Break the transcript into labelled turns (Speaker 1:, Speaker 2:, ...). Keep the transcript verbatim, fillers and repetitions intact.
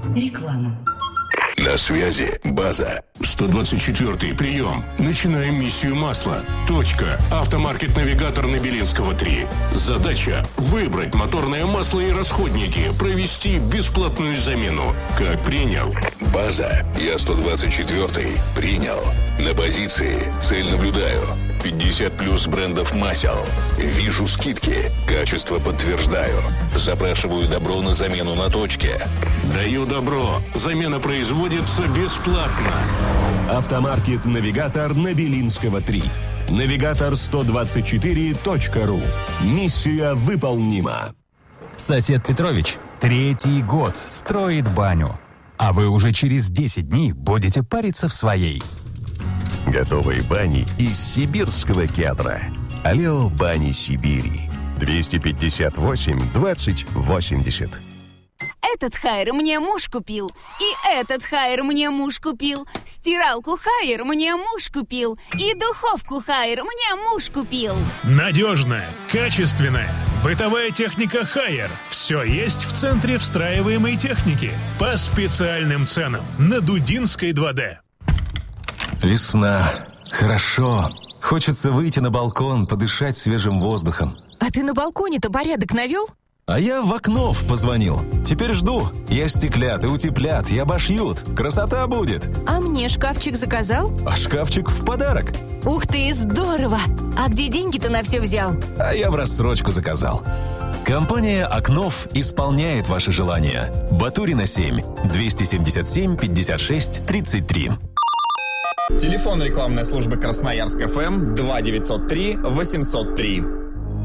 Speaker 1: Реклама.
Speaker 2: На связи база.
Speaker 3: сто двадцать четвёртый прием. Начинаем миссию масла. Точка. Автомаркет-навигатор на Белинского три. Задача – выбрать моторное масло и расходники, провести бесплатную замену. Как принял?
Speaker 2: База. Я сто двадцать четвёртый. Принял. На позиции. Цель наблюдаю. пятьдесят плюс брендов масел. Вижу скидки. Качество подтверждаю. Запрашиваю добро на замену на точке.
Speaker 3: Даю добро. Замена производится бесплатно.
Speaker 4: Автомаркет-навигатор на Белинского три. Навигатор сто двадцать четыре точка ру. Миссия выполнима.
Speaker 5: Сосед Петрович третий год строит баню. А вы уже через десять дней будете париться в своей.
Speaker 6: Готовые бани из сибирского кедра. Алео Бани Сибири. двести пятьдесят восемь двадцать восемьдесят.
Speaker 7: Этот хайр мне муж купил, и этот хайр мне муж купил, стиралку хайр мне муж купил, и духовку хайр мне муж купил.
Speaker 8: Надежная, качественная, бытовая техника Хайер. Все есть в центре встраиваемой техники. По специальным ценам на Дудинской два дэ.
Speaker 5: Весна. Хорошо. Хочется выйти на балкон, подышать свежим воздухом.
Speaker 9: А ты на балконе-то порядок навел?
Speaker 5: А я в Окнов позвонил. Теперь жду. Я стеклят и утеплят, и обошьют. Красота будет.
Speaker 9: А мне шкафчик заказал?
Speaker 5: А шкафчик в подарок.
Speaker 9: Ух ты, здорово! А где деньги-то на все взял?
Speaker 5: А я в рассрочку заказал. Компания «Окнов» исполняет ваши желания. Батурина семь, двести семьдесят семь пятьдесят шесть тридцать три.
Speaker 10: Телефон рекламной службы Красноярск ФМ два девятьсот три восемьсот три.